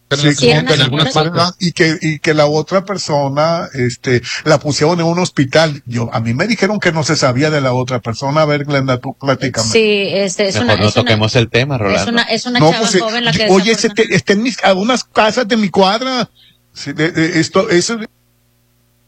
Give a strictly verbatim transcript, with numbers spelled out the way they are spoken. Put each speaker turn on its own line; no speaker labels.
Sí,
Sí,
como
una
que en algunas
señora-
partes, y que, y que la otra persona, este, la pusieron en un hospital. Yo, a mí me dijeron que no se sabía de la otra persona. A ver, Glenda, tú platícame.
Sí, este, es
Mejor
una,
no
es una,
toquemos el tema,
es
Rolando.
una, es una
No,
chava
pues, eh,
joven la
yo-
que
oye, ese
desafortunadamente-
te- está en mis, a unas casas de mi cuadra. Sí, de- de- esto, eso,